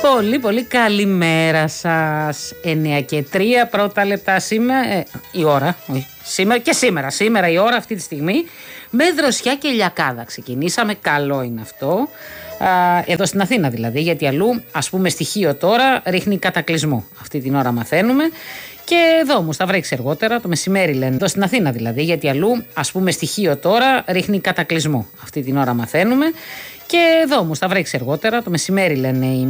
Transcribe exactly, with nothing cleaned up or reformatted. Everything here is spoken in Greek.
Πολύ πολύ καλημέρα σας. εννιά και τρία πρώτα λεπτά σήμερα, ε, η ώρα, όχι, σήμερα και σήμερα, σήμερα η ώρα αυτή τη στιγμή, με δροσιά και λιακάδα ξεκινήσαμε, καλό είναι αυτό. Α, εδώ στην Αθήνα δηλαδή, γιατί αλλού ας πούμε στοιχείο τώρα ρίχνει κατακλυσμό, αυτή την ώρα μαθαίνουμε. Και εδώ όμως θα βρέξει αργότερα, το μεσημέρι λένε, εδώ στην Αθήνα δηλαδή, γιατί αλλού ας πούμε στοιχείο τώρα ρίχνει κατακλυσμό, αυτή την ώρα μαθαίνουμε. Και εδώ όμως θα βρέξει αργότερα, το μεσημέρι λένε οι